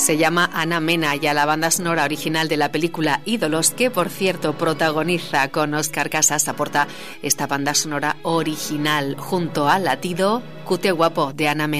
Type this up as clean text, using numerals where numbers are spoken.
Se llama Ana Mena y a la banda sonora original de la película Ídolos, que por cierto protagoniza con Óscar Casas, aporta esta banda sonora original junto al latido Cute Guapo de Ana Mena.